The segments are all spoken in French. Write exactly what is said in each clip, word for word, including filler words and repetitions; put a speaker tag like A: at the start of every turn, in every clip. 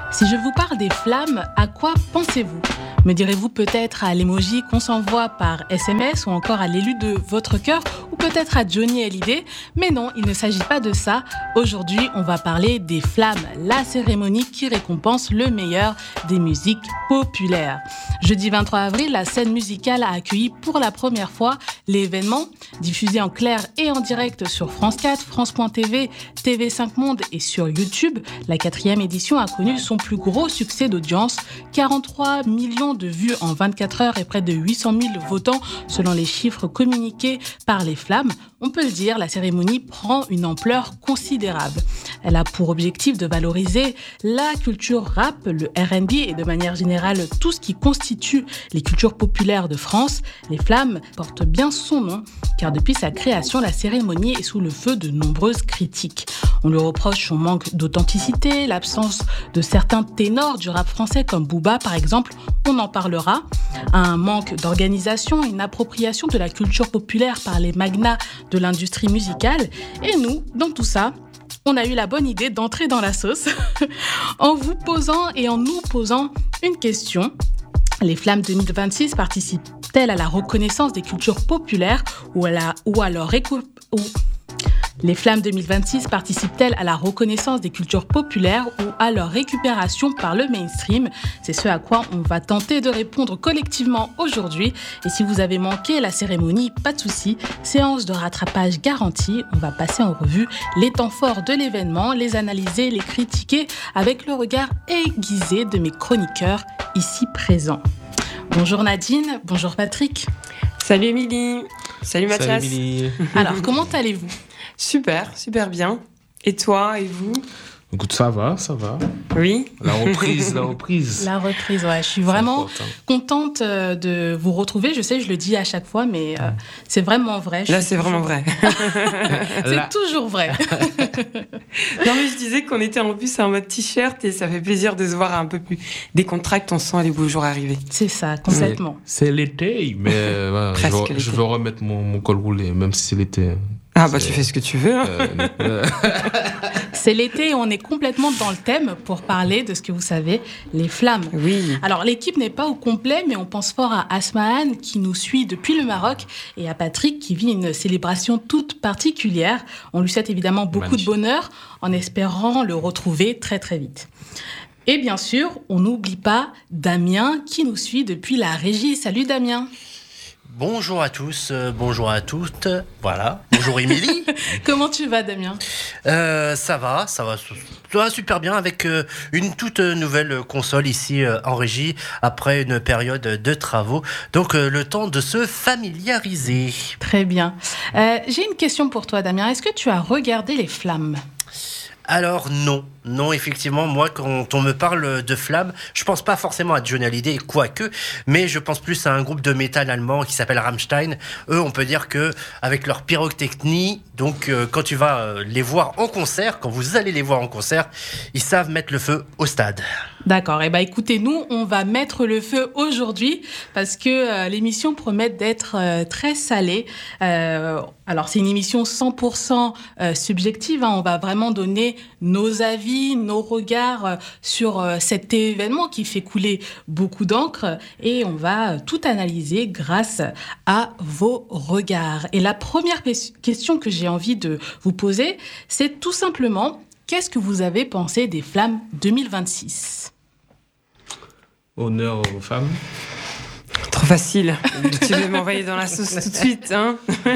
A: Si je vous parle des flammes, à quoi pensez-vous ? Me direz-vous peut-être à l'emoji qu'on s'envoie par S M S ou encore à l'élu de votre cœur ou peut-être à Johnny Hallyday ? Mais non, il ne s'agit pas de ça. Aujourd'hui, on va parler des flammes, la cérémonie qui récompense le meilleur des musiques populaires. Jeudi vingt-trois avril, la scène musicale a accueilli pour la première fois l'événement, diffusé en clair et en direct sur France quatre, France point T V, T V cinq Monde et sur YouTube. La quatrième édition a connu son plus gros succès d'audience, quarante-trois millions de vues en vingt-quatre heures et près de huit cent mille votants selon les chiffres communiqués par les Flammes. On peut le dire, la cérémonie prend une ampleur considérable. Elle a pour objectif de valoriser la culture rap, le R and B et de manière générale tout ce qui constitue les cultures populaires de France. Les Flammes portent bien son nom car depuis sa création, la cérémonie est sous le feu de nombreuses critiques. On lui reproche son manque d'authenticité, l'absence de certains ténors du rap français comme Booba par exemple, on en parlera. Un manque d'organisation, une appropriation de la culture populaire par les magnats de l'industrie musicale. Et nous, dans tout ça, on a eu la bonne idée d'entrer dans la sauce en vous posant et en nous posant une question. Les Flammes deux mille vingt-six participent-elles à la reconnaissance des cultures populaires ou à, la, ou à leur éco... ou... Les Flammes deux mille vingt-six participent-elles à la reconnaissance des cultures populaires ou à leur récupération par le mainstream ? C'est ce à quoi on va tenter de répondre collectivement aujourd'hui. Et si vous avez manqué la cérémonie, pas de souci, séance de rattrapage garantie. On va passer en revue les temps forts de l'événement, les analyser, les critiquer avec le regard aiguisé de mes chroniqueurs ici présents. Bonjour Nadine, bonjour Patrick.
B: Salut Émilie. Salut Mathias.
C: Salut Émilie.
A: Alors, comment allez-vous ?
B: Super, super bien. Et toi, et vous ?
C: Écoute, ça va, ça va.
B: Oui.
C: La reprise, la reprise.
A: La reprise, ouais. Je suis vraiment contente de vous retrouver. Je sais, je le dis à chaque fois, mais euh, c'est vraiment vrai. Je
B: Là, c'est vraiment vrai.
A: c'est Là. toujours vrai.
B: Non, mais je disais qu'on était en plus en mode t-shirt et ça fait plaisir de se voir un peu plus décontracté. On sent les beaux jours arriver.
A: C'est ça, complètement.
C: C'est, c'est l'été, mais euh, ouais, je, vais, je vais remettre mon, mon col roulé, même si c'est l'été.
B: Ah bah c'est... tu fais ce que tu veux. Hein.
C: Euh,
A: c'est l'été et on est complètement dans le thème pour parler de ce que vous savez, les flammes.
B: Oui.
A: Alors l'équipe n'est pas au complet, mais on pense fort à Asmahan qui nous suit depuis le Maroc et à Patrick qui vit une célébration toute particulière. On lui souhaite évidemment beaucoup Magnifique. de bonheur en espérant le retrouver très très vite. Et bien sûr, on n'oublie pas Damien qui nous suit depuis la régie. Salut Damien.
D: Bonjour à tous, euh, bonjour à toutes, voilà. Bonjour Émilie.
A: Comment tu vas Damien ?
D: euh, Ça va, ça va, ça va super bien avec euh, une toute nouvelle console ici euh, en régie après une période de travaux. Donc euh, le temps de se familiariser.
A: Très bien. Euh, j'ai une question pour toi Damien. Est-ce que tu as regardé les Flammes ?
D: Alors non, non effectivement, moi quand on me parle de Flammes, je pense pas forcément à Johnny Hallyday, quoique, mais je pense plus à un groupe de métal allemand qui s'appelle Rammstein. Eux, on peut dire que avec leur pyrotechnie, donc euh, quand tu vas euh, les voir en concert, quand vous allez les voir en concert, ils savent mettre le feu au stade.
A: D'accord, et eh ben écoutez, nous on va mettre le feu aujourd'hui parce que euh, l'émission promet d'être euh, très salée. Euh, alors c'est une émission cent pour cent euh, subjective, hein. On va vraiment donner nos avis, nos regards euh, sur euh, cet événement qui fait couler beaucoup d'encre et on va euh, tout analyser grâce à vos regards. Et la première pe- question que j'ai envie de vous poser, c'est tout simplement: qu'est-ce que vous avez pensé des Flammes deux mille vingt-six ?
C: Honneur aux femmes.
B: Trop facile. Tu veux m'envoyer dans la sauce tout de suite, hein ?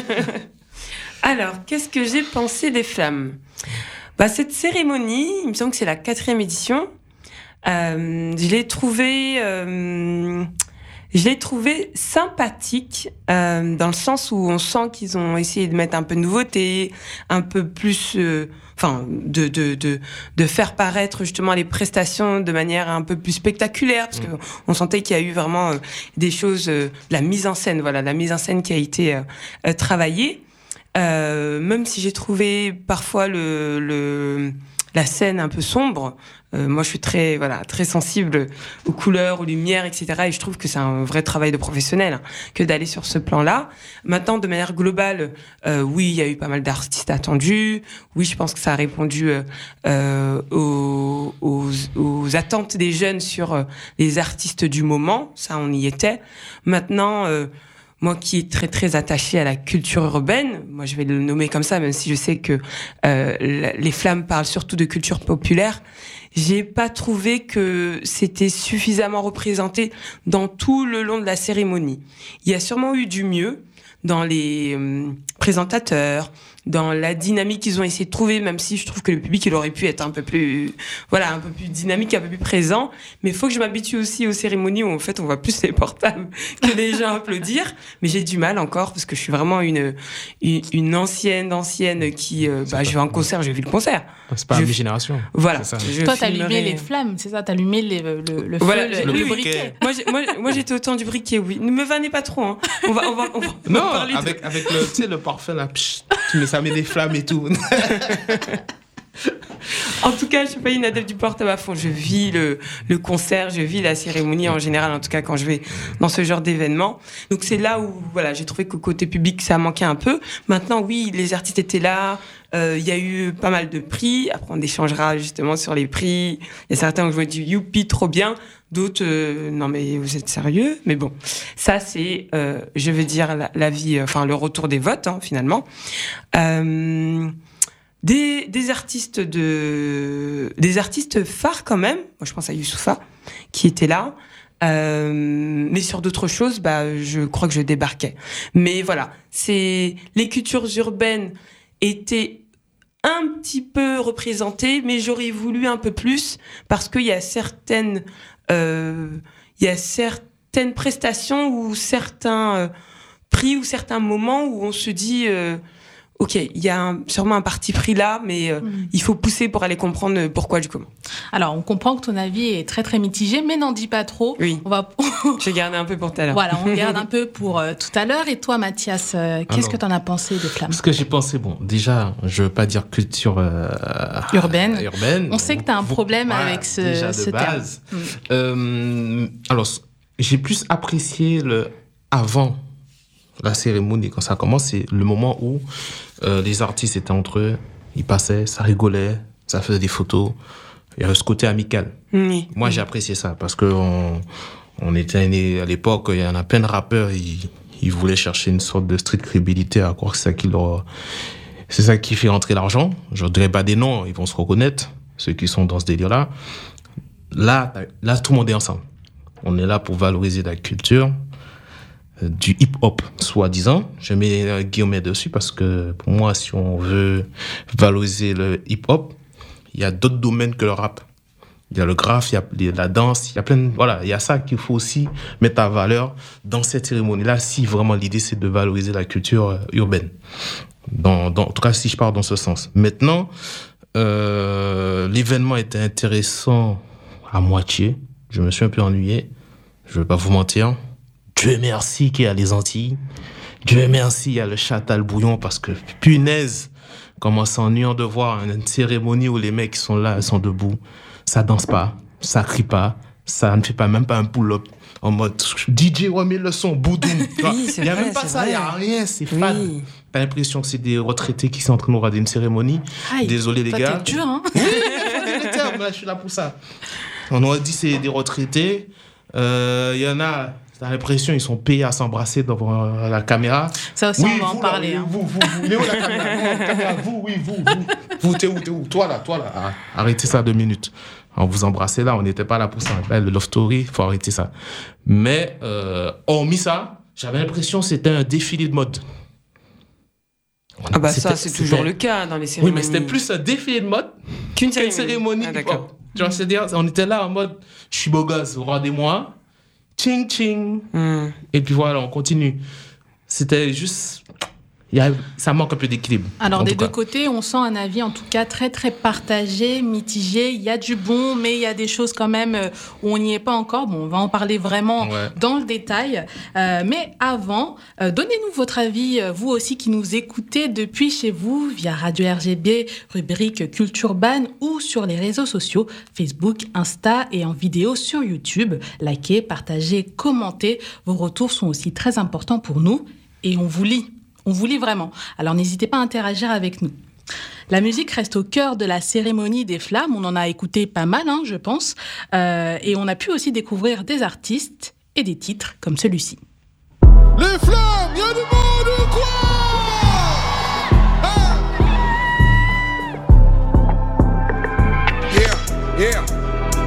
B: Alors, qu'est-ce que j'ai pensé des Flammes ? Bah, cette cérémonie, il me semble que c'est la quatrième édition. Euh, je l'ai trouvée... Euh, Je l'ai trouvé sympathique euh, dans le sens où on sent qu'ils ont essayé de mettre un peu de nouveauté, un peu plus, euh, enfin, de de de de faire paraître justement les prestations de manière un peu plus spectaculaire, parce que on sentait qu'il y a eu vraiment euh, des choses, euh, la mise en scène, voilà, la mise en scène qui a été euh, euh, travaillée. Euh, même si j'ai trouvé parfois le le la scène un peu sombre. Euh, moi, je suis très, voilà, très sensible aux couleurs, aux lumières, et cetera. Et je trouve que c'est un vrai travail de professionnel hein, que d'aller sur ce plan-là. Maintenant, de manière globale, euh, oui, il y a eu pas mal d'artistes attendus. Oui, je pense que ça a répondu euh, aux, aux, aux attentes des jeunes sur euh, les artistes du moment. Ça, on y était. Maintenant, euh, moi qui est très très attachée à la culture urbaine, moi je vais le nommer comme ça, même si je sais que euh, les Flammes parlent surtout de culture populaire, j'ai pas trouvé que c'était suffisamment représenté dans tout le long de la cérémonie. Il y a sûrement eu du mieux dans les euh, présentateurs, dans la dynamique qu'ils ont essayé de trouver, même si je trouve que le public il aurait pu être un peu plus, voilà, un peu plus dynamique, un peu plus présent. Mais il faut que je m'habitue aussi aux cérémonies où en fait on voit plus les portables que les gens applaudir. Mais j'ai du mal encore parce que je suis vraiment une une, une ancienne ancienne qui, euh, bah, je vais en concert, j'ai vu le concert.
C: C'est pas
B: je,
C: la même génération.
B: Voilà.
C: Ça.
A: Toi, t'as allumé les flammes, c'est ça? T'as allumé les, le, le
B: voilà,
A: feu, le,
B: le,
A: le
B: briquet.
A: briquet.
B: Moi, j'ai, moi, moi, j'étais au temps du briquet, oui. Ne me vannez pas trop, hein. On va, on va, on va, on
C: non,
B: va parler
C: avec,
B: de...
C: avec le, tu sais, le parfum là, psh, tu mets ça met des flammes et tout.
B: En tout cas, je suis pas une adepte du portable à fond. Je vis le, le concert, je vis la cérémonie en général, en tout cas quand je vais dans ce genre d'événement. Donc c'est là où voilà, j'ai trouvé qu'au côté public, ça manquait un peu. Maintenant, oui, les artistes étaient là. Il euh, y a eu pas mal de prix. Après, on échangera justement sur les prix. Il y a certains où je me dis youpi, trop bien. D'autres, euh, non mais vous êtes sérieux? Mais bon, ça c'est, euh, je veux dire, la, la vie, enfin le retour des votes hein, finalement. Euh, Des, des artistes de, des artistes phares quand même. Moi, je pense à Youssoupha qui était là. Euh, mais sur d'autres choses, bah, je crois que je débarquais. Mais voilà, c'est les cultures urbaines étaient un petit peu représentées, mais j'aurais voulu un peu plus parce qu'il y a certaines, euh, il y a certaines prestations ou certains euh, prix ou certains moments où on se dit. Euh, Ok, il y a un, sûrement un parti pris là, mais euh, mmh. il faut pousser pour aller comprendre pourquoi du comment.
A: Alors, on comprend que ton avis est très très mitigé, mais n'en dis pas trop.
B: Oui.
A: On va.
B: Je vais garder un peu pour tout à l'heure.
A: Voilà, on garde un peu pour euh, tout à l'heure. Et toi, Mathias, euh, qu'est-ce Alors, que t'en as pensé des Flammes?
C: Ce que j'ai pensé, bon, déjà, je veux pas dire culture euh,
A: urbaine.
C: Euh, urbaine.
A: On sait que t'as un
C: vous,
A: problème
C: voilà,
A: avec ce,
C: déjà de
A: ce
C: base.
A: terme. Mmh.
C: Euh, alors, j'ai plus apprécié le avant. La cérémonie, quand ça commence, c'est le moment où euh, les artistes étaient entre eux, ils passaient, ça rigolait, ça faisait des photos. Il y avait ce côté amical.
B: Oui.
C: Moi, j'ai apprécié ça parce que on, on était né à l'époque, il y en a plein de rappeurs, ils, ils voulaient chercher une sorte de street crédibilité à croire que c'est ça qui leur, c'est ça qui fait rentrer l'argent. Je ne dirais pas des noms, ils vont se reconnaître, ceux qui sont dans ce délire-là. Là, là, tout le monde est ensemble. On est là pour valoriser la culture. Du hip-hop, soi-disant. Je mets un guillemet dessus parce que pour moi, si on veut valoriser le hip-hop, il y a d'autres domaines que le rap. Il y a le graphe, il y a la danse, il y a plein de... Voilà, il y a ça qu'il faut aussi mettre en valeur dans cette cérémonie-là, si vraiment l'idée, c'est de valoriser la culture urbaine. Dans, dans, en tout cas, si je pars dans ce sens. Maintenant, euh, l'événement était intéressant à moitié. Je me suis un peu ennuyé. Je ne vais pas vous mentir. Dieu merci qu'il y a les Antilles. Dieu merci, il y a le Châtal bouillon parce que, punaise, comment s'ennuyant de voir une cérémonie où les mecs qui sont là, ils sont debout. Ça danse pas, ça crie pas, ça ne fait pas même pas un pull-up. En mode D J remet le son, boudoum.
B: Oui,
C: il n'y a
B: vrai,
C: même pas ça, il n'y a rien, c'est
B: oui.
C: fade. T'as l'impression que c'est des retraités qui sont en train de regarder une cérémonie.
A: Aïe,
C: désolé les
A: toi,
C: gars.
A: T'es dur, hein?
C: Oui, il faut dire, là, je suis là pour ça. On aurait dit que c'est des retraités. Il euh, y en a. T'as l'impression qu'ils sont payés à s'embrasser devant la caméra.
A: Ça aussi,
C: oui,
A: on va
C: vous,
A: en parler.
C: Là,
A: hein.
C: Vous, vous, vous, Léo, la caméra, non, la caméra, vous, oui, vous, vous. Vous, t'es où, t'es où? Toi, là, toi, là. Ah, arrêtez ça deux minutes. On vous embrassait là, on n'était pas là pour ça. Là, le Love Story, il faut arrêter ça. Mais, euh, hormis ça, j'avais l'impression que c'était un défilé de mode.
B: Ah bah ça, c'est toujours le cas dans les cérémonies.
C: Oui, mais c'était plus un défilé de mode
B: qu'une
C: cérémonie.
B: cérémonie. Ah, d'accord.
C: Oh, tu vois, c'est-à-dire, on était là en mode, je suis beau gosse, rendez-moi. Ching ching. Mm. Et puis voilà, on continue. C'était juste... il y a, ça manque un peu d'équilibre.
A: Alors des deux côtés, on sent un avis en tout cas très très partagé, mitigé. Il y a du bon, mais il y a des choses quand même où on n'y est pas encore. Bon, on va en parler vraiment ouais. dans le détail. Euh, mais avant, euh, donnez-nous votre avis, vous aussi qui nous écoutez depuis chez vous, via Radio R G B, rubrique Culture Urbaine ou sur les réseaux sociaux, Facebook, Insta et en vidéo sur YouTube. Likez, partagez, commentez. Vos retours sont aussi très importants pour nous et on vous lit. On vous lit vraiment. Alors n'hésitez pas à interagir avec nous. La musique reste au cœur de la cérémonie des flammes. On en a écouté pas mal, hein, je pense. Euh, et on a pu aussi découvrir des artistes et des titres comme celui-ci.
E: Les flammes,